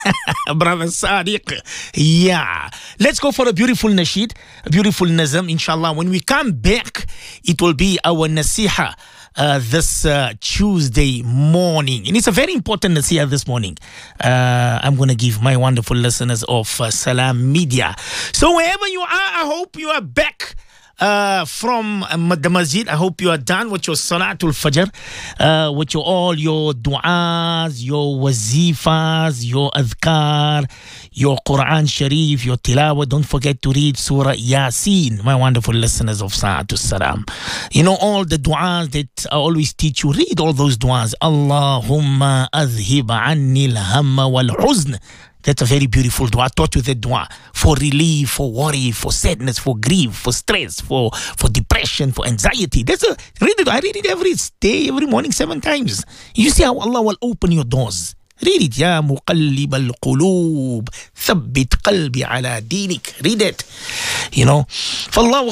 Brother Sadiq. Yeah. Let's go for a beautiful nasheed, a beautiful nazam, inshallah. When we come back, it will be our nasiha this Tuesday morning. And it's a very important nasiha this morning. I'm going to give my wonderful listeners of Salam Media. So wherever you are, I hope you are back from the masjid. I hope you are done with your Salatul Fajr, with all your du'as, your wazifas, your adhkar, your Quran Sharif, your tilawah. Don't forget to read Surah Yasin, my wonderful listeners of Sa'atul Salam. You know, all the du'as that I always teach you, read all those du'as. Allahumma adhib anni al-hamma wal-huzn. That's a very beautiful dua. I taught you that dua for relief, for worry, for sadness, for grief, for stress, for depression, for anxiety. Read it. I read it every day, every morning, 7 times. You see how Allah will open your doors. Read it. Ya muqallib al-qulub, thabbit qalbi ala dinik. Read it. You know, فالله